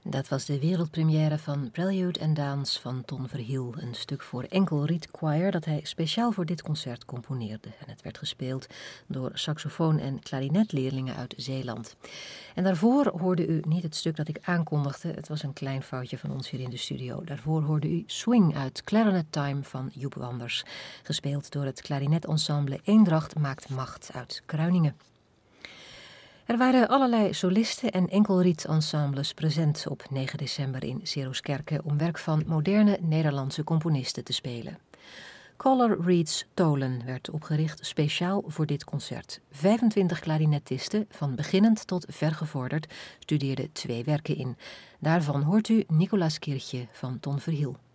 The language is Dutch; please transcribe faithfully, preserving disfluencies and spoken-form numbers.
Dat was de wereldpremière van Prelude and Dance van Ton Verhiel. Een stuk voor enkel riet choir dat hij speciaal voor dit concert componeerde. En het werd gespeeld door saxofoon- en klarinetleerlingen uit Zeeland. En daarvoor hoorde u niet het stuk dat ik aankondigde. Het was een klein foutje van ons hier in de studio. Daarvoor hoorde u Swing uit Clarinet Time van Joep Wanders. Gespeeld door het klarinetensemble Eendracht Maakt Macht uit Kruiningen. Er waren allerlei solisten en enkelrietensembles present op negen december in Seroskerke om werk van moderne Nederlandse componisten te spelen. Color Reeds Tolen werd opgericht speciaal voor dit concert. vijfentwintig klarinetisten, van beginnend tot vergevorderd, studeerden twee werken in. Daarvan hoort u Nicolaas Kirchje van Ton Verhiel.